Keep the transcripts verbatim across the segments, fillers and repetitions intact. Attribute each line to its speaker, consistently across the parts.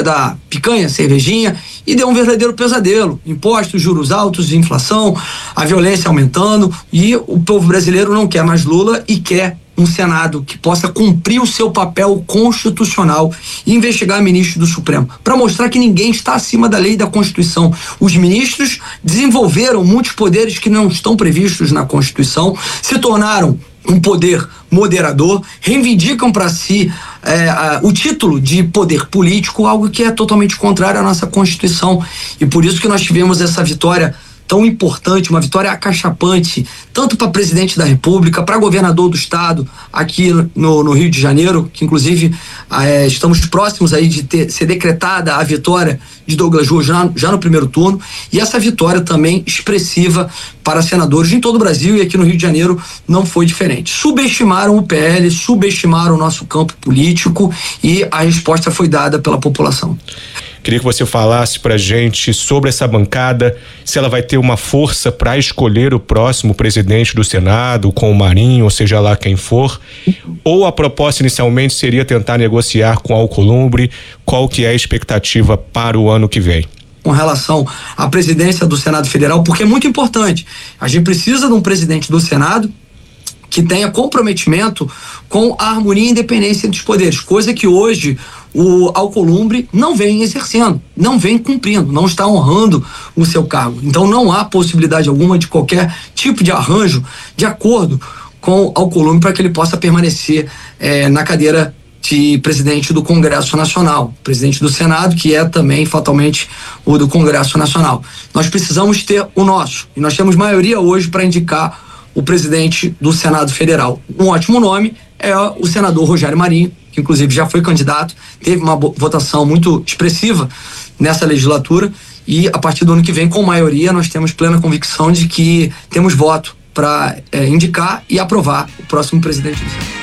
Speaker 1: da picanha, cervejinha, e deu um verdadeiro pesadelo. Impostos, juros altos, inflação, a violência aumentando, e o povo brasileiro não quer mais Lula e quer um Senado que possa cumprir o seu papel constitucional e investigar ministros do Supremo, para mostrar que ninguém está acima da lei e da Constituição. Os ministros desenvolveram muitos poderes que não estão previstos na Constituição, se tornaram um poder moderador, reivindicam para si é, a, o título de poder político, algo que é totalmente contrário à nossa Constituição. E por isso que nós tivemos essa vitória tão importante, uma vitória acachapante, tanto para presidente da República, para governador do estado, aqui no, no Rio de Janeiro, que inclusive é, estamos próximos aí de ter, ser decretada a vitória de Douglas Jur já, já no primeiro turno, e essa vitória também expressiva para senadores em todo o Brasil, e aqui no Rio de Janeiro não foi diferente. Subestimaram o P L, subestimaram o nosso campo político, e a resposta foi dada pela população.
Speaker 2: Queria que você falasse pra gente sobre essa bancada, se ela vai ter uma força para escolher o próximo presidente do Senado, com o Marinho, ou seja lá quem for, ou a proposta inicialmente seria tentar negociar com Alcolumbre. Qual que é a expectativa para o ano que vem?
Speaker 1: Com relação à presidência do Senado Federal, porque é muito importante. A gente precisa de um presidente do Senado que tenha comprometimento com a harmonia e independência dos poderes, coisa que hoje o Alcolumbre não vem exercendo, não vem cumprindo, não está honrando o seu cargo. Então não há possibilidade alguma de qualquer tipo de arranjo, de acordo com o Alcolumbre, para que ele possa permanecer eh, na cadeira de presidente do Congresso Nacional, presidente do Senado, que é também fatalmente o do Congresso Nacional. Nós precisamos ter o nosso, e nós temos maioria hoje para indicar o presidente do Senado Federal. Um ótimo nome é o senador Rogério Marinho, que inclusive já foi candidato, teve uma votação muito expressiva nessa legislatura, e a partir do ano que vem, com maioria, nós temos plena convicção de que temos voto para é, indicar e aprovar o próximo presidente do Senado.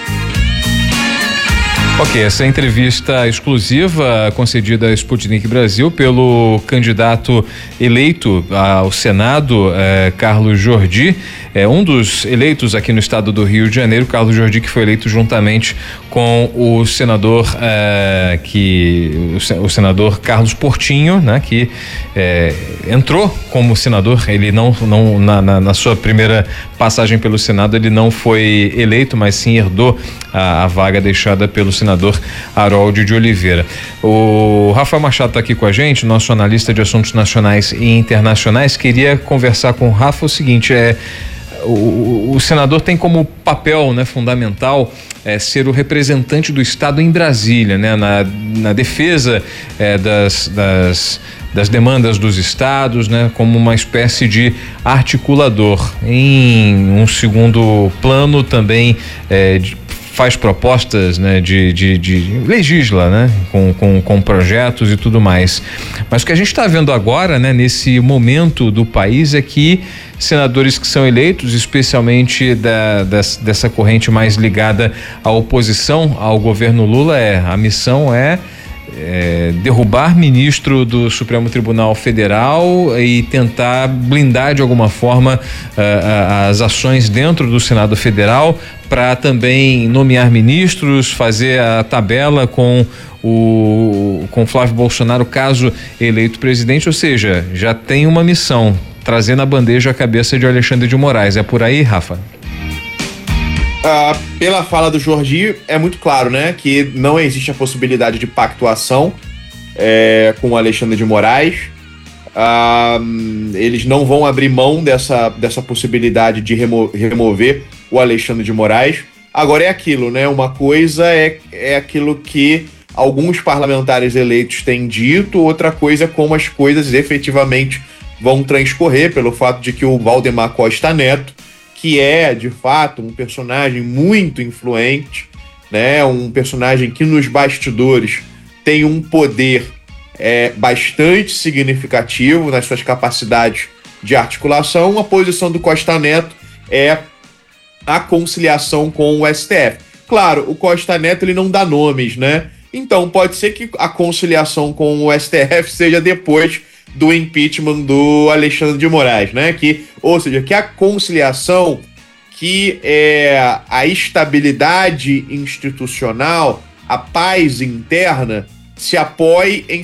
Speaker 3: Ok, essa entrevista exclusiva concedida à Sputnik Brasil pelo candidato eleito ao Senado, eh, Carlos Jordi, é um dos eleitos aqui no estado do Rio de Janeiro. Carlos Jordi, que foi eleito juntamente com o senador eh, que o, o senador Carlos Portinho, né, que eh, entrou como senador. Ele não, não na, na, na sua primeira passagem pelo Senado ele não foi eleito, mas sim herdou a, a vaga deixada pelo senador senador Harold de Oliveira. O Rafael Machado está aqui com a gente, nosso analista de assuntos nacionais e internacionais. Queria conversar com o Rafa o seguinte, é o, o senador tem como papel, né, fundamental é, ser o representante do Estado em Brasília, né, na, na defesa é, das, das das demandas dos estados, né, como uma espécie de articulador. Em um segundo plano também é, de, faz propostas, né, de, de, de legisla, né, com, com, com projetos e tudo mais. Mas o que a gente está vendo agora, né, nesse momento do país é que senadores que são eleitos, especialmente da, das, dessa corrente mais ligada à oposição ao governo Lula, é a missão é É, derrubar ministro do Supremo Tribunal Federal e tentar blindar de alguma forma uh, uh, as ações dentro do Senado Federal, para também nomear ministros, fazer a tabela com o com Flávio Bolsonaro caso eleito presidente. Ou seja, já tem uma missão, trazer na bandeja a cabeça de Alexandre de Moraes. É por aí, Rafa?
Speaker 4: Uh, pela fala do Jordi, é muito claro, né, que não existe a possibilidade de pactuação é, com o Alexandre de Moraes. Uh, eles não vão abrir mão dessa, dessa possibilidade de remo- remover o Alexandre de Moraes. Agora é aquilo, né, uma coisa é, é aquilo que alguns parlamentares eleitos têm dito, outra coisa é como as coisas efetivamente vão transcorrer, pelo fato de que o Valdemar Costa Neto, que é, de fato, um personagem muito influente, né? Um personagem que nos bastidores tem um poder é, bastante significativo nas suas capacidades de articulação. A posição do Costa Neto é a conciliação com o S T F. Claro, o Costa Neto ele não dá nomes, né? Então pode ser que a conciliação com o S T F seja depois do impeachment do Alexandre de Moraes, né? Que, ou seja, que a conciliação, que é a estabilidade institucional, a paz interna, se apoie em